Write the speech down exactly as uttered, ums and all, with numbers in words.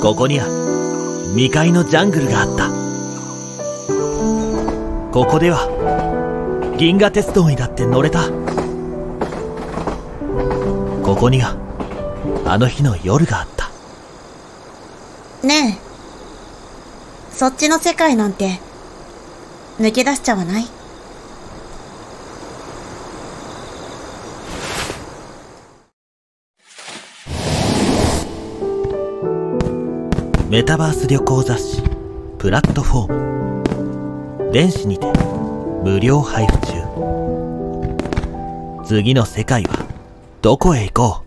ここには未開のジャングルがあった。ここでは銀河鉄道にだって乗れた。ここにはあの日の夜があった。 ねえ、そっちの世界なんて抜け出しちゃわない？ メタバース旅行雑誌プラットフォーム、電子にて無料配布中。次の世界はどこへ行こう。